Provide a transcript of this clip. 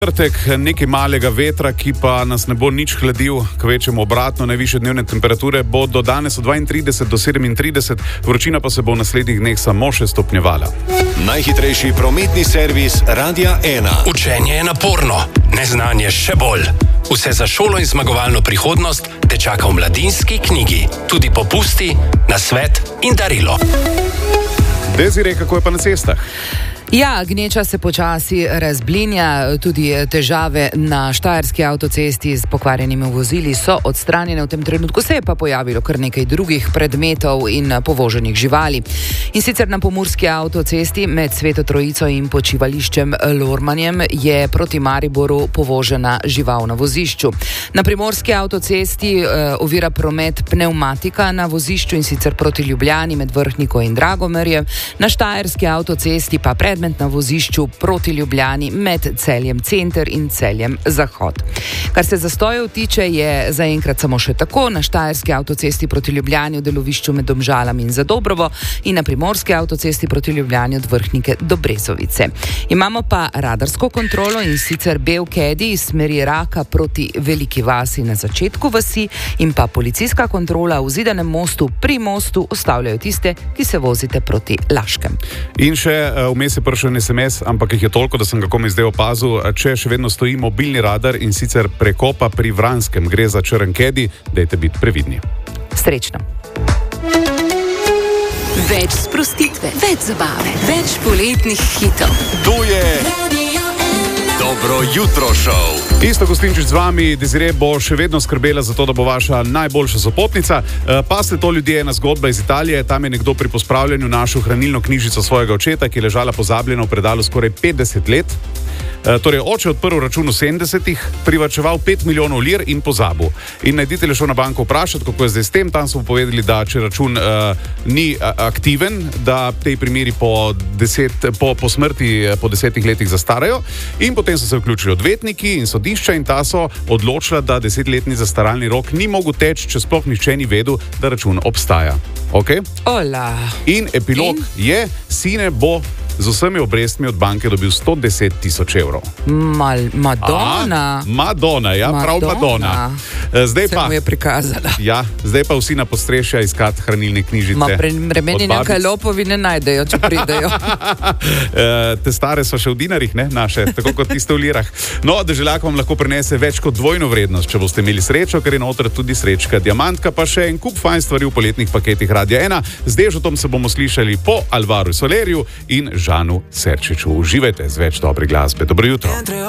Nekaj malega vetra, ki pa nas ne bo nič hladil, kvečemo obratno, najvišje dnevne temperature bodo danes od 32 do 37, vročina pa se bo v naslednjih dneh samo še stopnjevala. Najhitrejši prometni servis Radia 1. Učenje je naporno, neznanje še bolj. Vse za šolo in zmagovalno prihodnost te čaka v Mladinski knjigi. Tudi popusti, nasvet in darilo. Desiree, kako je pa na cestah? Ja, gneča se počasi razblinja, tudi težave na štajerski avtocesti z pokvarjenimi vozili so odstranjene, v tem trenutku se je pa pojavilo kar nekaj drugih predmetov in povoženih živali. In sicer na pomurski avtocesti med Sveto Trojico in počivališčem Lormanjem je proti Mariboru povožena žival na vozišču. Na primorski avtocesti ovira promet pnevmatika na vozišču, in sicer proti Ljubljani med Vrhniko in Dragomerjem. Na štajerski avtocesti pa na vozišču proti Ljubljani med Celjem Center in Celjem Zahod. Kar se zastojev tiče, je zaenkrat samo še tako. Na štajerski avtocesti proti Ljubljani v delovišču med Domžalami in Zadobrovo in na primorski avtocesti proti Ljubljani od Vrhnike do Brezovice. Imamo pa radarsko kontrolo, in sicer bel kedi iz smeri Raka proti Veliki vasi na začetku vasi in pa policijska kontrola v Zidanem mostu pri mostu ustavljajo tiste, ki se vozite proti Laškem. In še vmes je prišel SMS, ampak jih je toliko, da sem ga komaj zdaj opazil, če še vedno stoji mobilni radar, in sicer prekopa pri Vranskem. Gre za črn kedi, dajte biti previdni. Srečno. Več sprostitve, več zabave, več poletnih hitov. To je Dobro jutro šov. Isto Gostinčič z vami, Desiree bo še vedno skrbela za to, da bo vaša najboljša sopotnica. Pa ste to ljudje, ena zgodba iz Italije. Tam je nekdo pri pospravljanju našel hranilno knjižico svojega očeta, ki je ležala pozabljena v predalu skoraj 50 let. Torej, oče odprl račun v 70-ih, privarčeval 5 milijonov lir in pozabil. In najditelj je šel na banko vprašati, kako je zdaj s tem. Tam so povedali, da če račun ni aktiven, da tej primeri po smrti po 10 letih zastarajo. In potem so se vključili odvetniki in sodišča in ta so odločila, da 10-letni zastaralni rok ni mogel teči, če sploh nihče ni vedel, da račun obstaja. Okay? Ola. In epilog je, sine bo z vsemi obrestmi od banke dobil 110 tisoč evrov. Madonna. Madonna, ja, prav Madonna. Zdaj se mu je prikazala. Ja, zdaj pa vsi na postrešja iskati hranilne knjižice. Premenjeni nekaj lopovi ne najdejo, če pridejo. Te stare so še v dinarjih, ne, naše, tako kot tiste v lirah. No, deželjak vam lahko prinese več kot dvojno vrednost, če boste imeli srečo, ker je noter tudi srečka diamantka, pa še en kup fajn stvari v poletnih paketih Radia 1. Z Dežutom se bomo slišali po Alvaru Solerju in Žanu Serčiču. Uživajte z več dobre glasbe. Dobro jutro.